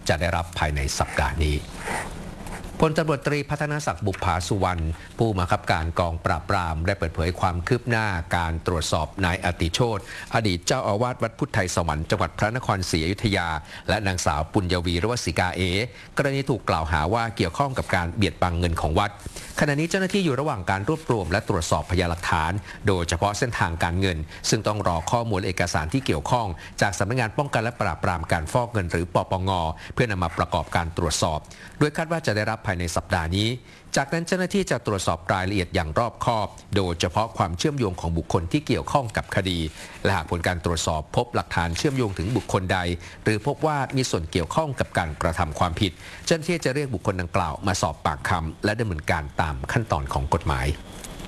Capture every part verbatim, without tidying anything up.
จะได้รับภายในสัปดาห์นี้พลตำรวจตรีพัฒนศักดิ์บุปผาสุวรรณผู้บังคับการกองปราบปรามได้เปิดเผยความคืบหน้าการตรวจสอบนายอติโชติอดีตเจ้าอาวาสวัดพุทธไทยสวรรค์จังหวัดพระนครศรีอยุธยาและนางสาวปุญญวีหรือว่าสิกาเอกรณีถูกกล่าวหาว่าเกี่ยวข้องกับการเบียดบังเงินของวัดขณะนี้เจ้าหน้าที่อยู่ระหว่างการรวบรวมและตรวจสอบพยานหลักฐานโดยเฉพาะเส้นทางการเงินซึ่งต้องรอข้อมูลเอกสารที่เกี่ยวข้องจากสำนักงานป้องกันและปราบปรามการฟอกเงินหรือปปง.เพื่อนำมาประกอบการตรวจสอบโดยคาดว่าจะได้รับภายในสัปดาห์นี้จากนั้นเจ้าหน้าที่จะตรวจสอบรายละเอียดอย่างรอบคอบโดยเฉพาะความเชื่อมโยงของบุคคลที่เกี่ยวข้องกับคดีและหากผลการตรวจสอบพบหลักฐานเชื่อมโยงถึงบุคคลใดหรือพบว่ามีส่วนเกี่ยวข้องกับการกระทำความผิดเจ้าหน้าที่จะเรียกบุคคลดังกล่าวมาสอบปากคำและดำเนินการตามขั้นตอนของกฎหมาย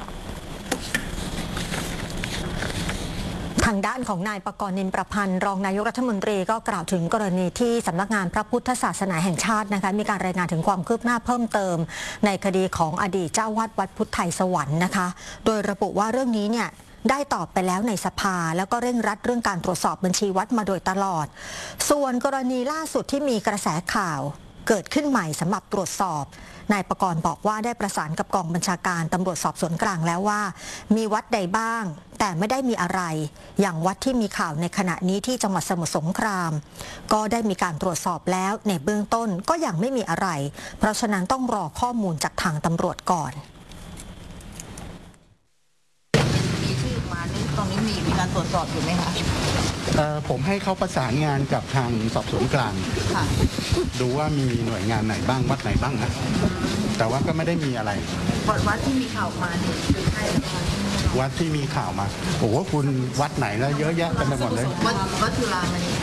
ทางด้านของนายปกรณ์ นินประพันธ์รองนายกรัฐมนตรีก็กล่าวถึงกรณีที่สำนักงานพระพุทธศาสนาแห่งชาตินะคะมีการรายงานถึงความคืบหน้าเพิ่มเติมในคดีของอดีตเจ้าวาดวัดพุทธไทยสวรรค์นะคะโดยระบุว่าเรื่องนี้เนี่ยได้ตอบไปแล้วในสภาแล้วก็เร่งรัดเรื่องการตรวจสอบบัญชีวัดมาโดยตลอดส่วนกรณีล่าสุดที่มีกระแสข่าวเกิดขึ้นใหม่สำหรับตรวจสอบนายปกรณ์บอกว่าได้ประสานกับกองบัญชาการตำรวจสอบสวนกลางแล้วว่ามีวัดใดบ้างแต่ไม่ได้มีอะไรอย่างวัดที่มีข่าวในขณะนี้ที่จังหวัดสมุทรสงครามก็ได้มีการตรวจสอบแล้วในเบื้องต้นก็ยังไม่มีอะไรเพราะฉะนั้นต้องรอข้อมูลจากทางตำรวจก่อนมีชื่อมานี่ตรงนี้มีมีการตรวจสอบอยู่ไหมคะผมให้เขาประสานงานกับทางสอบสวนกลางดูว่ามีหน่วยงานไหนบ้างวัดไหนบ้างนะแต่ว่าก็ไม่ได้มีอะไรวัดที่มีข่าวมาเนี่ยคือใช่ไหมคะวัดที่มีข่าวมาโอ้โหคุณวัดไหนแล้วเยอะแยะกันไปหมดเลยวัดวัดจุฬามณี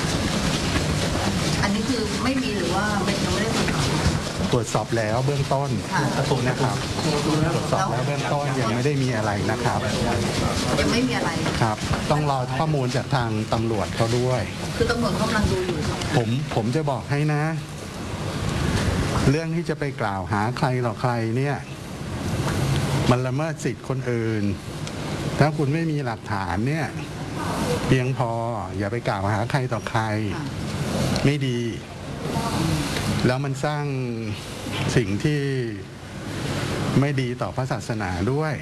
อันนี้คือไม่มีหรือว่าเป็นยังไม่ได้ตรวจสอบตรวจสอบแล้วเบื้องต้นนะครับตรวจสอบแล้วเบื้องต้นยังไม่ได้มีอะไรนะครับยังไม่มีอะไรครับต้องรอข้อมูลจากทางตำรวจเขาด้วยคือตำรวจกำลังดูอยู่ผมผมจะบอกให้นะเรื่องที่จะไปกล่าวหาใครหรอใครเนี่ยมันละเมิดสิทธิ์คนอื่นถ้าคุณไม่มีหลักฐานเนี่ยเพียงพออย่าไปกล่าวหาใครต่อใครไม่ดีแล้วมันสร้างสิ่งที่ไม่ดีต่อพระศาสนาด้วย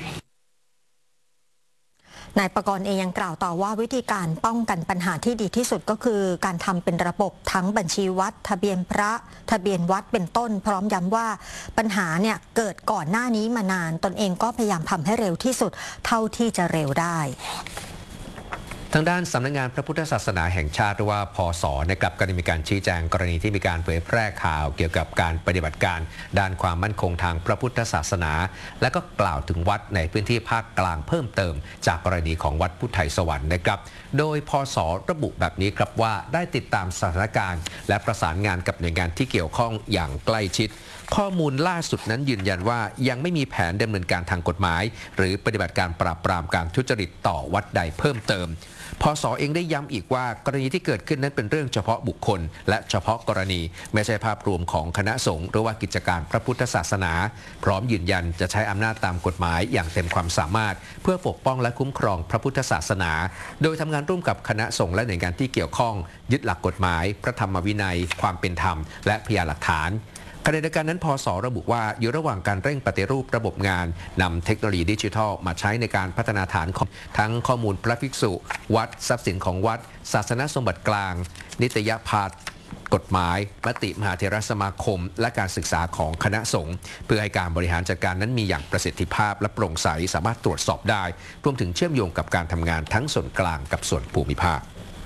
นายปกรณ์เองยังกล่าวต่อว่าวิธีการป้องกันปัญหาที่ดีที่สุดก็คือการทำเป็นระบบทั้งบัญชีวัดทะเบียนพระทะเบียนวัดเป็นต้นพร้อมย้ำว่าปัญหาเนี่ยเกิดก่อนหน้านี้มานานตนเองก็พยายามทำให้เร็วที่สุดเท่าที่จะเร็วได้ทางด้านสำนักงานพระพุทธศาสนาแห่งชาติหรือว่าพศนะครับก็ได้มีการชี้แจงกรณีที่มีการเผยแพร่ข่าวเกี่ยวกับการปฏิบัติการด้านความมั่นคงทางพระพุทธศาสนาและก็กล่าวถึงวัดในพื้นที่ภาคกลางเพิ่มเติมจากกรณีของวัดพุทธไทยสวรรค์นะครับโดยพศระบุแบบนี้ครับว่าได้ติดตามสถานการณ์และประสานงานกับหน่วยงานที่เกี่ยวข้องอย่างใกล้ชิดข้อมูลล่าสุดนั้นยืนยันว่ายังไม่มีแผนดำเนินการทางกฎหมายหรือปฏิบัติการปราบปรามการทุจริตต่อวัดใดเพิ่มเติมพศเองได้ย้ำอีกว่ากรณีที่เกิดขึ้นนั้นเป็นเรื่องเฉพาะบุคคลและเฉพาะกรณีไม่ใช่ภาพรวมของคณะสงฆ์หรือว่ากิจการพระพุทธศาสนาพร้อมยืนยันจะใช้อำนาจตามกฎหมายอย่างเต็มความสามารถเพื่อปกป้องและคุ้มครองพระพุทธศาสนาโดยทำงานร่วมกับคณะสงฆ์และหน่วยงานที่เกี่ยวข้องยึดหลักกฎหมายพระธรรมวินัยความเป็นธรรมและพยานหลักฐานขณะเดียวกันนั้นพศระบุว่าอยู่ระหว่างการเร่งปฏิรูประบบงานนำเทคโนโลยีดิจิทัลมาใช้ในการพัฒนาฐานทั้งข้อมูลพระภิกษุวัดทรัพย์สินของวัดศาสนสมบัติกลางนิตยภาสกฎหมายมติมหาเถรสมาคมและการศึกษาของคณะสงฆ์เพื่อให้การบริหารจัดการนั้นมีอย่างประสิทธิภาพและโปร่งใสสามารถตรวจสอบได้รวมถึงเชื่อมโยงกับการทำงานทั้งส่วนกลางกับส่วนภูมิภาค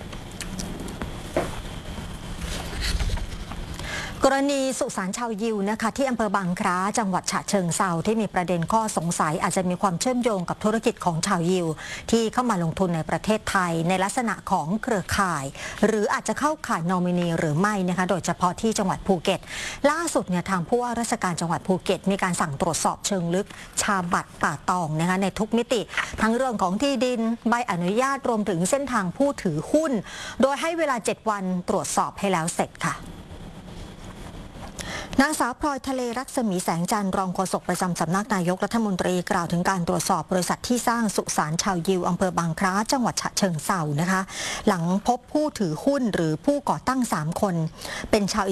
กรณีสุสานชาวยิวนะคะที่อำเภอบางคล้าจังหวัดฉะเชิงเทราที่มีประเด็นข้อสงสัยอาจจะมีความเชื่อมโยงกับธุรกิจของชาวยิวที่เข้ามาลงทุนในประเทศไทยในลักษณะของเครือข่ายหรืออาจจะเข้าข่ายนอมินีหรือไม่นะคะโดยเฉพาะที่จังหวัดภูเก็ตล่าสุดเนี่ยทางผู้ว่าราชการจังหวัดภูเก็ตมีการสั่งตรวจสอบเชิงลึกชาบัตรป่าตองนะคะในทุกมิติทั้งเรื่องของที่ดินใบอนุญาตรวมถึงเส้นทางผู้ถือหุ้นโดยให้เวลาเจ็ดวันตรวจสอบให้แล้วเสร็จค่ะนางสาวพลอยทะเลรัศมีแสงจันทร์รองโฆษกประจำสำนักนายกรัฐมนตรีกล่าวถึงการตรวจสอบบริษัทที่สร้างสุสานชาวยิวอำเภอบางคล้าจังหวัดฉะเชิงเทรานะคะหลังพบผู้ถือหุ้นหรือผู้ก่อตั้งสามคนเป็นชาว